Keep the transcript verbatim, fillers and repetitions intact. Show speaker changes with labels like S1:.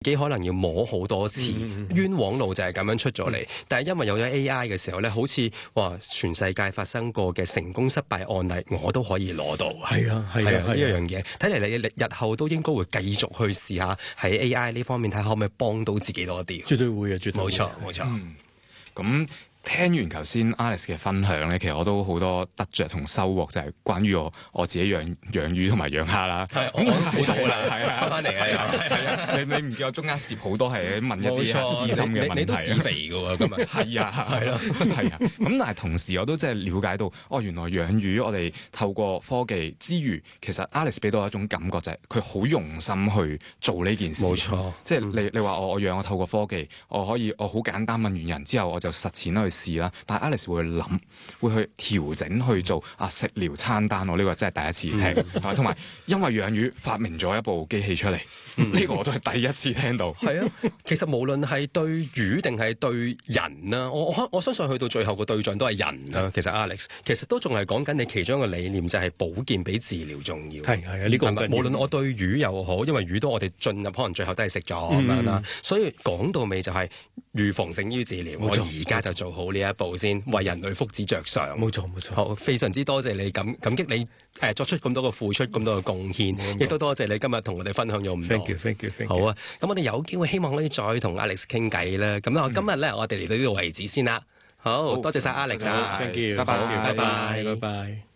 S1: 幾可能要摸好多次，嗯、冤枉路就係咁樣出咗嚟。嗯、但係因為有咗 A I 嘅時候咧，好似話全世界發生過嘅成功失敗案例，我都可以攞到。
S2: 係啊，係啊，呢一樣嘢，
S1: 睇嚟你日後都應該會繼續去試下喺 A I 呢方面睇下可唔可以幫到自己多啲。
S2: 絕對會啊，絕對
S1: 冇錯冇錯。
S3: 咁、嗯。聽完頭先 Alex 嘅分享咧，其實我都好多得着同收穫，就係、是、關於我我自己養養魚同埋養蝦啦。
S1: 係，我好好啦，
S3: 係啊，翻返嚟啊，係啊，你你唔見我中間攝好多係問一啲私心嘅問題，
S1: 你都自肥㗎喎，今日
S3: 係啊，係咯，係啊。咁但係同時我都即係了解到，哦，原來養魚我哋透過科技之餘，其實 Alex 俾到我一種感覺就係佢好用心去做呢件事。
S1: 冇錯，
S3: 即係你你話我我養我透過科技，我可以我好簡單問完人之後，我就實踐去試啦。但係 Alex 會去諗，會去調整去做啊食療餐單，我呢個真係第一次聽。同埋、嗯、因為養魚發明咗一部機器出嚟，呢、嗯、個我都係第一次聽到。
S1: 係啊，其實無論係對魚定係對人啦，我我我相信去到最後個對象都係人啦。其實 Alex 其實都仲係講緊你其中一個理念，就係保健比治療重要。
S2: 係係啊，呢、呢個
S1: 無論我對魚又好，因為魚都我哋進入可能最後都係食咗咁樣啦。所以講到尾就係預防勝於治療。我而家就做好呢一步先，為人類福祉着想。
S2: 冇錯冇錯。
S1: 好，非常之多謝你，感感激你誒作出咁多嘅付出，咁多嘅貢獻，亦都多謝你今日同我哋分享咗咁多。
S2: Thank you, thank you, thank you.
S1: 好啊，咁我哋有機會希望可以再同 Alex 傾偈啦。咁啊，今日咧我哋嚟到呢度為止先啦。好，多謝晒 Alex 啊，
S2: Thank you，
S1: 拜拜，拜拜，
S2: 拜拜。